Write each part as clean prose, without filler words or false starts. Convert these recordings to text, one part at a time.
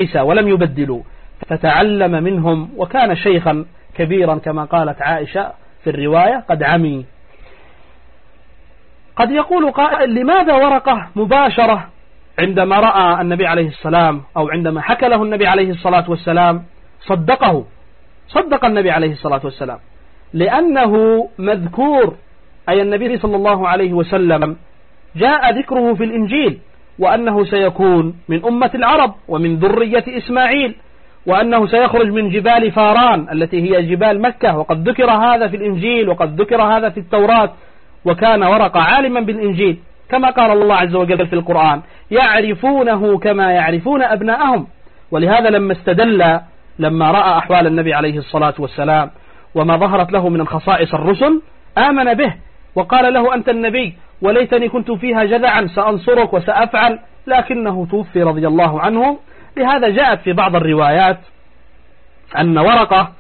عيسى ولم يبدلوا، فتعلم منهم وكان شيخا كبيرا كما قالت عائشة في الرواية قد عمي. قد يقول قائل لماذا ورقة مباشرة عندما رأى النبي عليه السلام أو عندما حكى له النبي عليه الصلاة والسلام صدق النبي عليه الصلاة والسلام، لأنه مذكور أي النبي صلى الله عليه وسلم جاء ذكره في الإنجيل، وأنه سيكون من أمة العرب ومن ذرية إسماعيل، وأنه سيخرج من جبال فاران التي هي جبال مكة، وقد ذكر هذا في الإنجيل وقد ذكر هذا في التوراة. وكان ورقة عالما بالإنجيل كما قال الله عز وجل في القرآن يعرفونه كما يعرفون أبناءهم. ولهذا لما استدل لما رأى أحوال النبي عليه الصلاة والسلام وما ظهرت له من خصائص الرسل آمن به وقال له أنت النبي وليتني كنت فيها جذعا سأنصرك وسأفعل، لكنه توفي رضي الله عنه. لهذا جاءت في بعض الروايات أن ورقة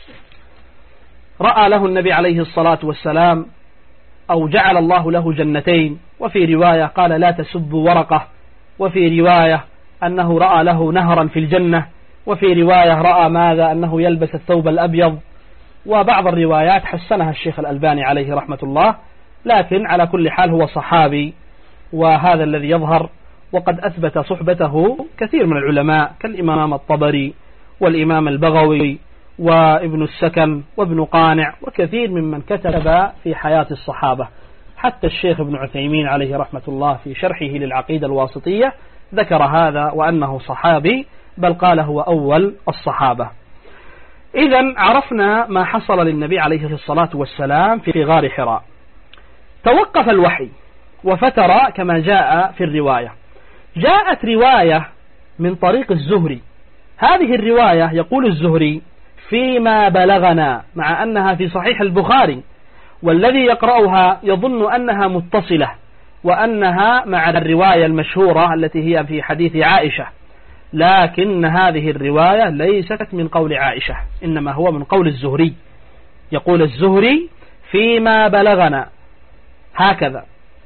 رأى له النبي عليه الصلاة والسلام أو جعل الله له جنتين، وفي رواية قال لا تسبوا ورقة، وفي رواية أنه رأى له نهرا في الجنة، وفي رواية رأى ماذا أنه يلبس الثوب الأبيض، وبعض الروايات حسنها الشيخ الألباني عليه رحمة الله. لكن على كل حال هو صحابي، وهذا الذي يظهر، وقد أثبت صحبته كثير من العلماء كالإمام الطبري والإمام البغوي وابن السكن وابن قانع وكثير ممن كتب في حياة الصحابة. حتى الشيخ ابن عثيمين عليه رحمة الله في شرحه للعقيدة الواسطية ذكر هذا وأنه صحابي، بل قال هو أول الصحابة. إذن عرفنا ما حصل للنبي عليه الصلاة والسلام في غار حراء. توقف الوحي وفتر كما جاء في الرواية. جاءت رواية من طريق الزهري، هذه الرواية يقول الزهري فيما بلغنا، مع أنها في صحيح البخاري، والذي يقرأها يظن أنها متصلة وأنها مع الرواية المشهورة التي هي في حديث عائشة، لكن هذه الرواية ليست من قول عائشة، إنما هو من قول الزهري. يقول الزهري فيما بلغنا هكذا.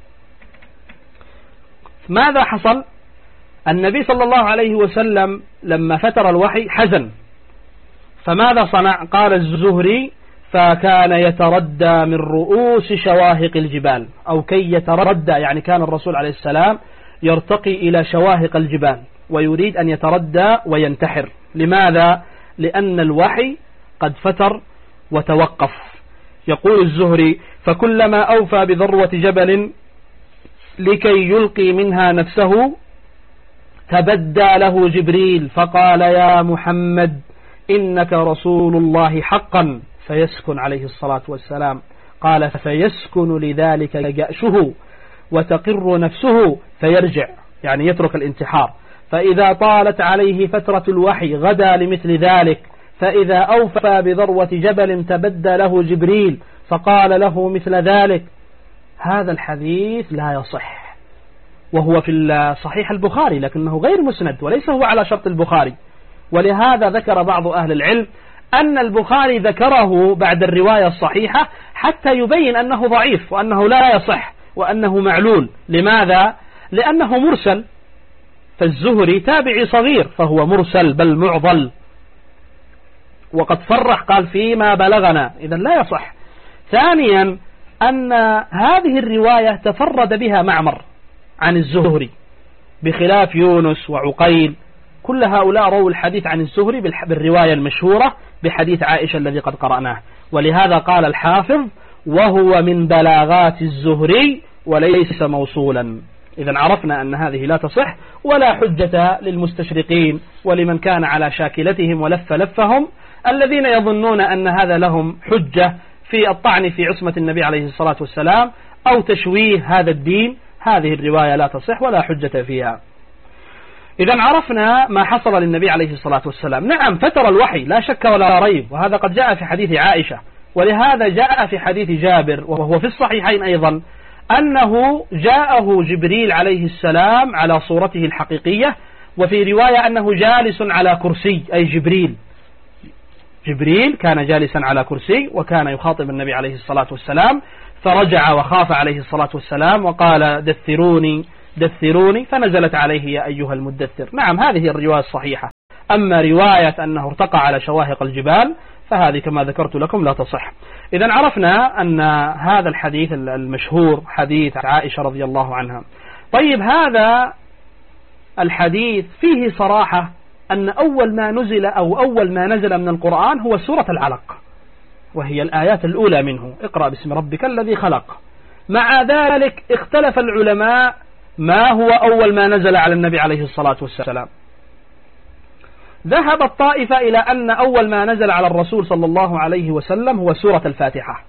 ماذا حصل؟ النبي صلى الله عليه وسلم لما فتر الوحي حزن، فماذا صنع؟ قال الزهري فكان يتردى من رؤوس شواهق الجبال، أو كي يتردى يعني كان الرسول عليه السلام يرتقي إلى شواهق الجبال ويريد أن يتردى وينتحر. لماذا؟ لأن الوحي قد فتر وتوقف. يقول الزهري فكلما أوفى بذروة جبل لكي يلقي منها نفسه تبدى له جبريل فقال يا محمد إنك رسول الله حقا، فيسكن عليه الصلاة والسلام. قال فيسكن لذلك جأشه وتقر نفسه فيرجع، يعني يترك الانتحار. فإذا طالت عليه فترة الوحي غدا لمثل ذلك، فإذا أوفى بذروة جبل تبدى له جبريل فقال له مثل ذلك. هذا الحديث لا يصح، وهو في صحيح البخاري لكنه غير مسند وليس هو على شرط البخاري. ولهذا ذكر بعض أهل العلم أن البخاري ذكره بعد الرواية الصحيحة حتى يبين أنه ضعيف وأنه لا يصح وأنه معلول. لماذا؟ لأنه مرسل، فالزهري تابعي صغير فهو مرسل بل معضل، وقد صرح قال فيما بلغنا، إذن لا يصح. ثانيا أن هذه الرواية تفرد بها معمر عن الزهري بخلاف يونس وعقيل، كل هؤلاء رووا الحديث عن الزهري بالرواية المشهورة بحديث عائشة الذي قد قرأناه. ولهذا قال الحافظ وهو من بلاغات الزهري وليس موصولا. إذن عرفنا أن هذه لا تصح ولا حجة للمستشرقين ولمن كان على شاكلتهم ولف لفهم الذين يظنون أن هذا لهم حجة في الطعن في عصمة النبي عليه الصلاة والسلام أو تشويه هذا الدين. هذه الرواية لا تصح ولا حجة فيها. إذن عرفنا ما حصل للنبي عليه الصلاة والسلام. نعم فتر الوحي لا شك ولا ريب، وهذا قد جاء في حديث عائشة، ولهذا جاء في حديث جابر وهو في الصحيحين أيضا أنه جاءه جبريل عليه السلام على صورته الحقيقية، وفي رواية أنه جالس على كرسي، أي جبريل كان جالسا على كرسي وكان يخاطب النبي عليه الصلاة والسلام، فرجع وخاف عليه الصلاة والسلام وقال دثروني دثروني، فنزلت عليه يا أيها المدثر. نعم هذه الرواية الصحيحة. أما رواية أنه ارتقى على شواهق الجبال فهذه كما ذكرت لكم لا تصح. إذن عرفنا أن هذا الحديث المشهور حديث عائشة رضي الله عنها. طيب هذا الحديث فيه صراحة أن أول ما نزل من القرآن هو سورة العلق، وهي الآيات الأولى منه، اقرأ باسم ربك الذي خلق. مع ذلك اختلف العلماء ما هو أول ما نزل على النبي عليه الصلاة والسلام. ذهب الطائفة إلى أن أول ما نزل على الرسول صلى الله عليه وسلم هو سورة الفاتحة،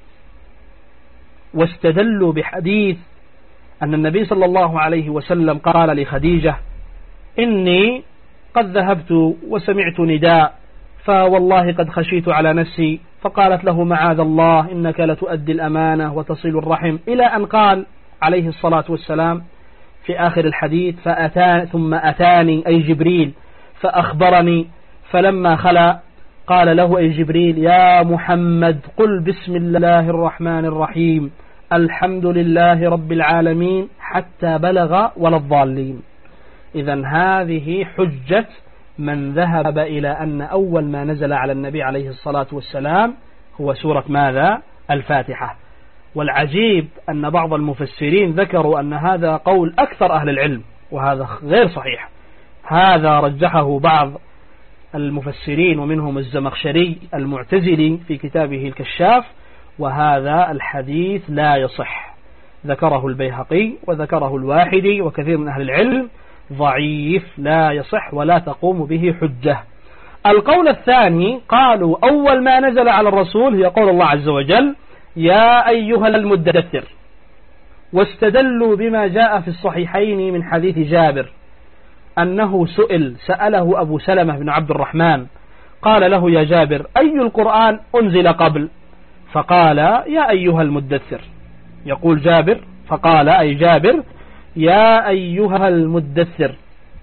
واستدلوا بحديث أن النبي صلى الله عليه وسلم قال لخديجة: إني قد ذهبت وسمعت نداء فوالله قد خشيت على نفسي، فقالت له: معاذ الله، إنك لتؤدي الأمانة وتصل الرحم، إلى أن قال عليه الصلاة والسلام في آخر الحديث: ثم أتاني أي جبريل فأخبرني، فلما خلا قال له أي جبريل: يا محمد قل بسم الله الرحمن الرحيم الحمد لله رب العالمين حتى بلغ ولا الضالين. إذن هذه حجة من ذهب إلى أن أول ما نزل على النبي عليه الصلاة والسلام هو سورة ماذا؟ الفاتحة. والعجيب أن بعض المفسرين ذكروا أن هذا قول أكثر أهل العلم، وهذا غير صحيح. هذا رجحه بعض المفسرين ومنهم الزمخشري المعتزلي في كتابه الكشاف، وهذا الحديث لا يصح. ذكره البيهقي وذكره الواحدي وكثير من أهل العلم، ضعيف لا يصح ولا تقوم به حجة. القول الثاني قالوا أول ما نزل على الرسول هي قول الله عز وجل: يا أيها المدثر، واستدلوا بما جاء في الصحيحين من حديث جابر أنه سأله أبو سلمة بن عبد الرحمن قال له: يا جابر أي القرآن أنزل قبل؟ فقال: يا أيها المدثر. يقول جابر فقال أي جابر: يا أيها المدثر.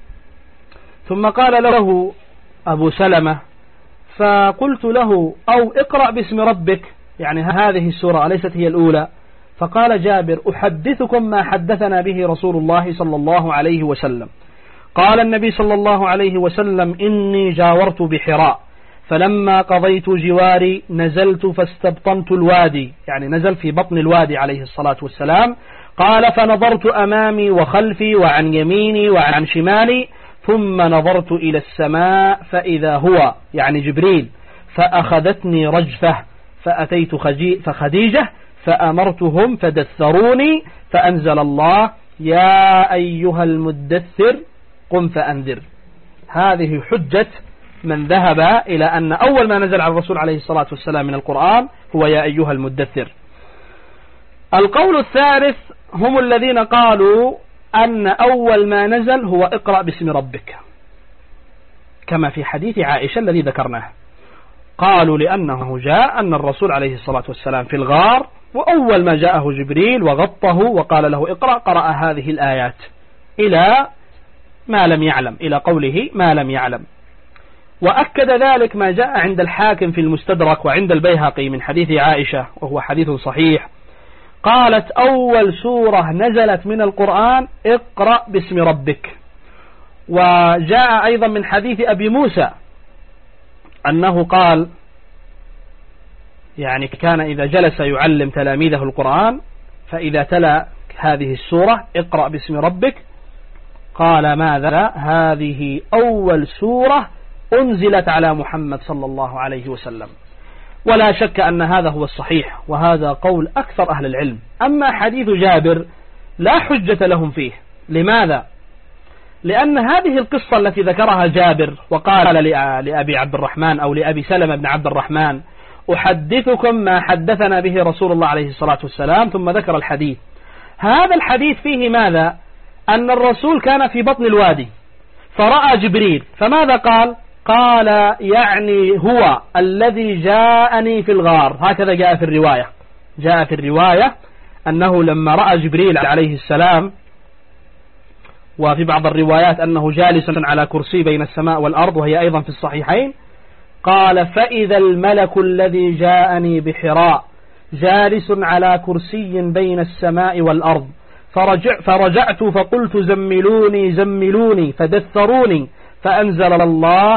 ثم قال له أبو سلمة فقلت له: أو اقرأ باسم ربك، يعني هذه السورة أليست هي الأولى؟ فقال جابر: أحدثكم ما حدثنا به رسول الله صلى الله عليه وسلم. قال النبي صلى الله عليه وسلم: إني جاورت بحراء، فلما قضيت جواري نزلت فاستبطنت الوادي، يعني نزل في بطن الوادي عليه الصلاة والسلام. قال: فنظرت أمامي وخلفي وعن يميني وعن شمالي، ثم نظرت إلى السماء فإذا هو، يعني جبريل، فأخذتني رجفة، فأتيت خديجة فأمرتهم فدثروني، فأنزل الله: يا أيها المدثر قم فأنذر. هذه حجة من ذهب إلى أن أول ما نزل على الرسول عليه الصلاة والسلام من القرآن هو يا أيها المدثر. القول الثالث هم الذين قالوا أن أول ما نزل هو اقرأ باسم ربك، كما في حديث عائشة الذي ذكرناه. قالوا لأنه جاء أن الرسول عليه الصلاة والسلام في الغار، وأول ما جاءه جبريل وغطه وقال له اقرأ، قرأ هذه الآيات إلى ما لم يعلم، إلى قوله ما لم يعلم. وأكد ذلك ما جاء عند الحاكم في المستدرك وعند البيهقي من حديث عائشة، وهو حديث صحيح. قالت: أول سورة نزلت من القرآن اقرأ باسم ربك. وجاء أيضا من حديث أبي موسى أنه قال، يعني كان إذا جلس يعلم تلاميذه القرآن فإذا تلا هذه السورة اقرأ باسم ربك قال: ماذا؟ هذه أول سورة أنزلت على محمد صلى الله عليه وسلم. ولا شك أن هذا هو الصحيح، وهذا قول أكثر أهل العلم. أما حديث جابر لا حجة لهم فيه. لماذا؟ لأن هذه القصة التي ذكرها جابر وقال لأبي عبد الرحمن أو لأبي سلمة بن عبد الرحمن: أحدثكم ما حدثنا به رسول الله عليه الصلاة والسلام، ثم ذكر الحديث. هذا الحديث فيه ماذا؟ أن الرسول كان في بطن الوادي فرأى جبريل، فماذا قال؟ قال: يعني هو الذي جاءني في الغار. هكذا جاء في الرواية. جاء في الرواية أنه لما رأى جبريل عليه السلام، وفي بعض الروايات أنه جالس على كرسي بين السماء والأرض، وهي أيضا في الصحيحين، قال: فإذا الملك الذي جاءني بحراء جالس على كرسي بين السماء والأرض، فرجعت فقلت: زملوني زملوني، فدثروني، فأنزل الله: